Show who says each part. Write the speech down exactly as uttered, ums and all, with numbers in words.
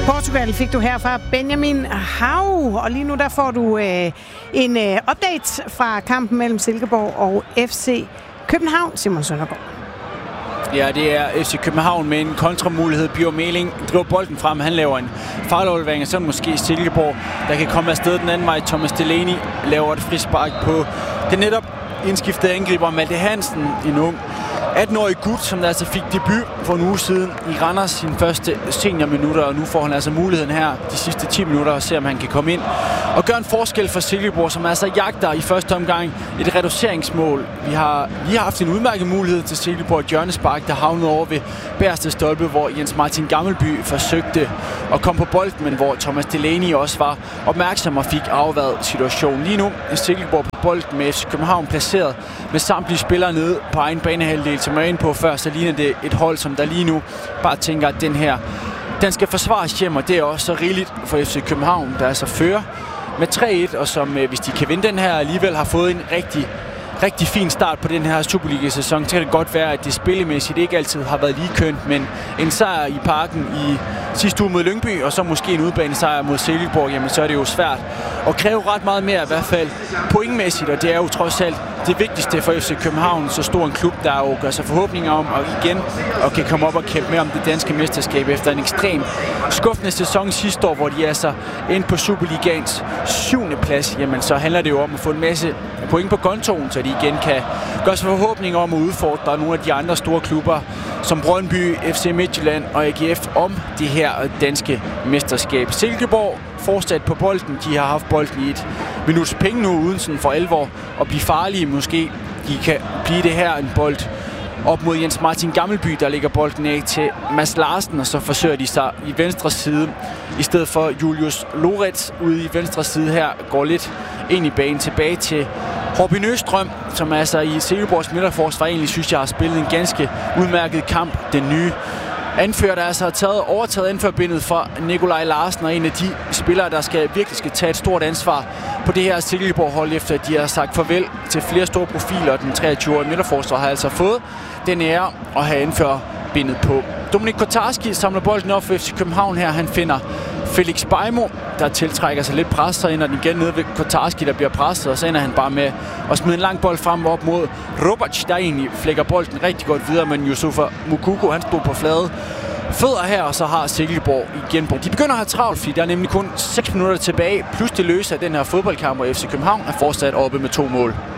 Speaker 1: Portugal fik du her fra Benjamin Hav, og lige nu der får du øh, en øh, update fra kampen mellem Silkeborg og F C København. Simon Søndergaard.
Speaker 2: Ja, det er F C København med en kontramulighed. Bjørn Meling driver bolden frem. Han laver en fejlaflevering, og så måske Silkeborg, der kan komme afsted den anden vej. Thomas Delaney laver et frispark på det netop indskiftede angriber Malte Hansen, en ung atten-årig gut, som der altså fik debut for en uge siden i Randers, sin første seniorminutter, og nu får han altså muligheden her de sidste ti minutter at se, om han kan komme ind og gøre en forskel for Silkeborg, som altså jagter i første omgang et reduceringsmål. Vi har lige haft en udmærket mulighed til Silkeborg, hjørnespark, der havnede over ved bagerste stolpe, hvor Jens Martin Gammelby forsøgte at komme på bolden, men hvor Thomas Delaney også var opmærksom og fik afværet situationen. Lige nu er Silkeborg på bolden med F C København placeret med samtlige spillere nede på egen banehalvdel, som jeg er inde på før, så ligner det et hold, som der lige nu bare tænker, at den her, den skal forsvares hjem, og det er også så rigeligt for F C København, der altså fører med tre et, og som, hvis de kan vinde den her, alligevel har fået en rigtig, rigtig fin start på den her Superliga-sæson. Så kan det godt være, at det spillemæssigt ikke altid har været lige kønt, men en sejr i Parken i sidste uge mod Lyngby, og så måske en udbanesejr mod Silkeborg, jamen så er det jo svært at kræve ret meget mere, i hvert fald pointmæssigt, og det er jo trods alt det vigtigste for F C København, så stor en klub, der jo gør sig forhåbninger om at igen og kan komme op og kæmpe med om det danske mesterskab efter en ekstrem skuffende sæson sidste år, hvor de altså endte på Superligaens syvende plads. Jamen så handler det jo om at få en masse point på kontoen, så de igen kan gøre sig forhåbninger om at udfordre nogle af de andre store klubber som Brøndby, F C Midtjylland og A G F om det her danske mesterskab. Silkeborg fortsat på bolden. De har haft bolden i et minuts penge nu, uden sådan for alvor at blive farlige. Måske de kan blive det her en bold op mod Jens Martin Gammelby, der lægger bolden af til Mads Larsen, og så forsøger de sig i venstre side, i stedet for Julius Loretz ude i venstre side her, går lidt ind i banen tilbage til Robin Østrøm, som altså i Silkeborgs midterforsvar egentlig synes jeg har spillet en ganske udmærket kamp. Den nye anfører, der altså har taget, overtaget anførbindet fra Nikolaj Larsen, og en af de spillere, der skal, virkelig skal tage et stort ansvar på det her Silkeborg-hold, efter at de har sagt farvel til flere store profiler. Den treogtyve-årige midterforsvar har altså fået den ære at have anførbindet på. Dominik Kotarski samler bolden op for F C København her. Han finder Felix Bejmo, der tiltrækker sig lidt pres, så ender den igen nede ved Kotarski, der bliver presset, og så ender han bare med at smide en lang bold frem op mod Robac, der egentlig flækker bolden rigtig godt videre, men Yusufa Mukoko, han stod på flade fødder her, og så har Silkeborg igen på. De begynder at have travlt, fordi der er nemlig kun seks minutter tilbage, plus det løse af den her fodboldkamp, og F C København er fortsat oppe med to mål.